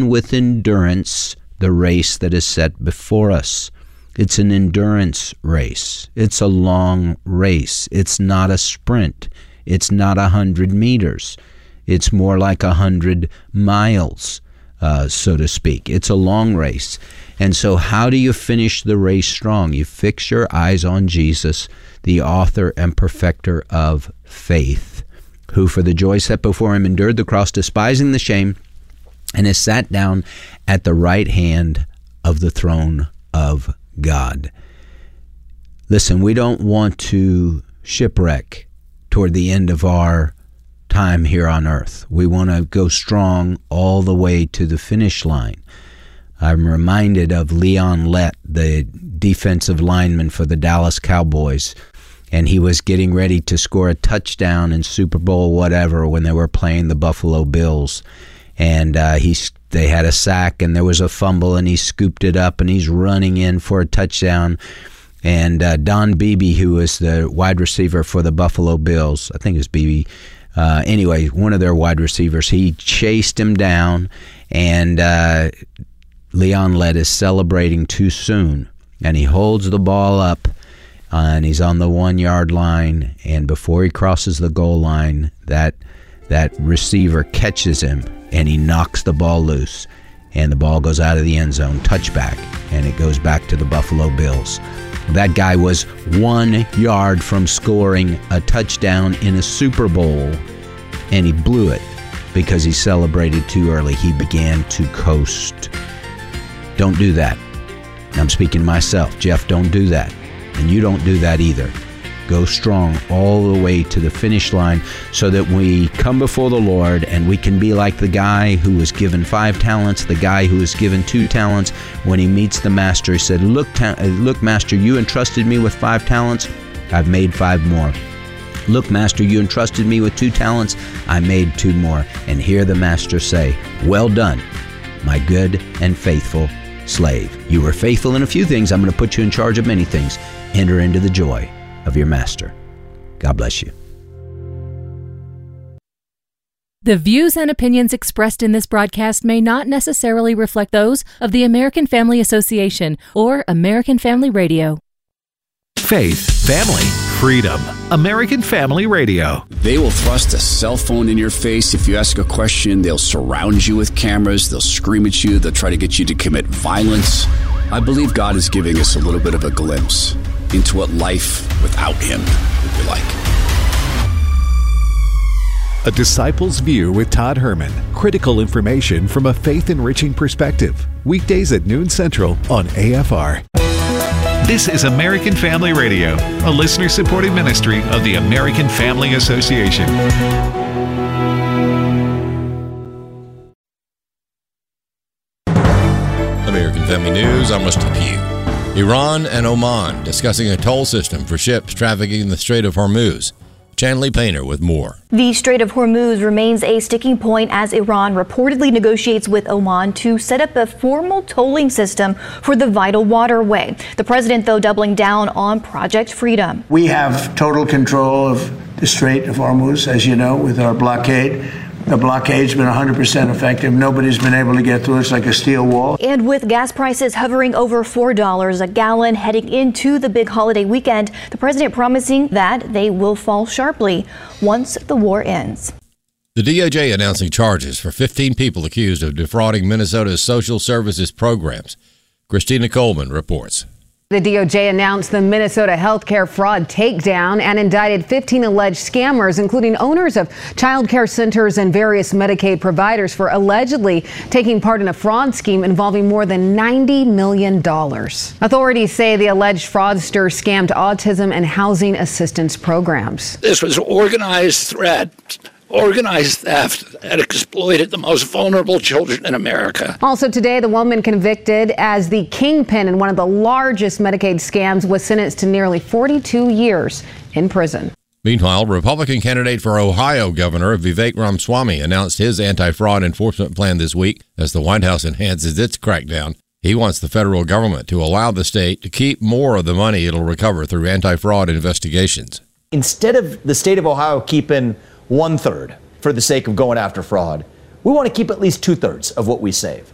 run with endurance the race that is set before us. It's an endurance race. It's a long race. It's not a sprint. It's not 100 meters. It's more like 100 miles, so to speak. It's a long race. And so how do you finish the race strong? You fix your eyes on Jesus, the author and perfecter of faith, who for the joy set before him endured the cross, despising the shame, and is sat down at the right hand of the throne of God. Listen, we don't want to shipwreck toward the end of our time here on earth. We want to go strong all the way to the finish line. I'm reminded of Leon Lett, the defensive lineman for the Dallas Cowboys, and he was getting ready to score a touchdown in Super Bowl whatever when they were playing the Buffalo Bills. And they had a sack and there was a fumble and he scooped it up and he's running in for a touchdown. And Don Beebe, who was the wide receiver for the Buffalo Bills, I think it was Beebe, anyway, one of their wide receivers, he chased him down, and Leon Lett is celebrating too soon. And he holds the ball up and he's on the 1 yard line. And before he crosses the goal line, that receiver catches him and he knocks the ball loose, and the ball goes out of the end zone, touchback, and it goes back to the Buffalo Bills. That guy was 1 yard from scoring a touchdown in a Super Bowl, and he blew it because he celebrated too early. He began to coast. Don't do that. I'm speaking to myself. Jeff, don't do that. And you don't do that either. Go strong all the way to the finish line so that we come before the Lord and we can be like the guy who was given 5 talents, the guy who was given 2 talents. When he meets the master, he said, look, master, you entrusted me with 5 talents. I've made 5 more. Look, master, you entrusted me with 2 talents. I made 2 more. And hear the master say, well done, my good and faithful slave. You were faithful in a few things. I'm going to put you in charge of many things. Enter into the joy of your master. God bless you. The views and opinions expressed in this broadcast may not necessarily reflect those of the American Family Association or American Family Radio. Faith, family, freedom. American Family Radio. They will thrust a cell phone in your face. If you ask a question, they'll surround you with cameras. They'll scream at you. They'll try to get you to commit violence. I believe God is giving us a little bit of a glimpse into what life without him would be like. A Disciple's View with Todd Herman. Critical information from a faith-enriching perspective. Weekdays at noon Central on AFR. This is American Family Radio, a listener-supported ministry of the American Family Association. American Family News, I'm Rusty Pugh. Iran and Oman discussing a toll system for ships trafficking in the Strait of Hormuz. Chanley Painter with more. The Strait of Hormuz remains a sticking point as Iran reportedly negotiates with Oman to set up a formal tolling system for the vital waterway. The president, though, doubling down on Project Freedom. We have total control of the Strait of Hormuz, as you know, with our blockade. The blockade's been 100% effective. Nobody's been able to get through. It's like a steel wall. And with gas prices hovering over $4 a gallon heading into the big holiday weekend, the president promising that they will fall sharply once the war ends. The DOJ announcing charges for 15 people accused of defrauding Minnesota's social services programs. Christina Coleman reports. The DOJ announced the Minnesota healthcare fraud takedown and indicted 15 alleged scammers, including owners of child care centers and various Medicaid providers, for allegedly taking part in a fraud scheme involving more than $90 million. Authorities say the alleged fraudster scammed autism and housing assistance programs. This was organized threat, organized theft that exploited the most vulnerable children in America. Also today, the woman convicted as the kingpin in one of the largest Medicaid scams was sentenced to nearly 42 years in prison. Meanwhile, Republican candidate for Ohio Governor Vivek Ramaswamy announced his anti-fraud enforcement plan this week as the White House enhances its crackdown. He wants the federal government to allow the state to keep more of the money it'll recover through anti-fraud investigations. Instead of the state of Ohio keeping 1/3 for the sake of going after fraud, we want to keep at least 2/3 of what we save.